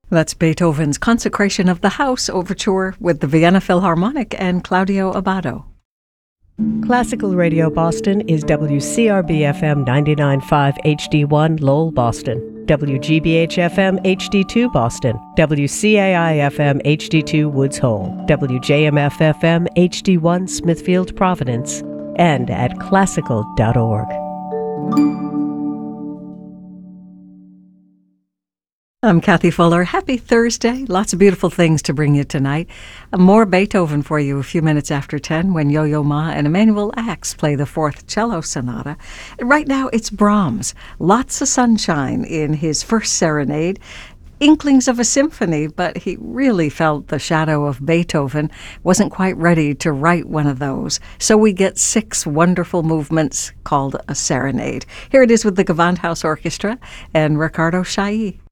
That's Beethoven's Consecration of the House Overture with the Vienna Philharmonic and Claudio Abbado. Classical Radio Boston is WCRB-FM 99.5 HD1 Lowell, Boston, WGBH-FM HD2 Boston, WCAI-FM HD2 Woods Hole, WJMF-FM HD1 Smithfield, Providence, and at classical.org. I'm Kathy Fuller. Happy Thursday. Lots of beautiful things to bring you tonight. More Beethoven for you a few minutes after 10 when Yo-Yo Ma and Emanuel Ax play the Fourth Cello Sonata. Right now it's Brahms. Lots of sunshine in his first serenade. Inklings of a symphony, but he really felt the shadow of Beethoven, wasn't quite ready to write one of those. So we get 6 wonderful movements called a serenade. Here it is with the Gewandhaus Orchestra and Riccardo Chailly.